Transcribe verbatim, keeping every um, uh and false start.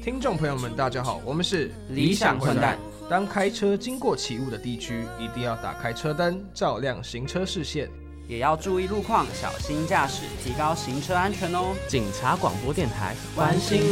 听众朋友们，大家好，我们是理想混蛋。 当开车经过起雾的地区，一定要打开车灯，照亮行车视线， 也要注意路况，小心驾驶，提高行车安全哦。 警察广播电台， 关心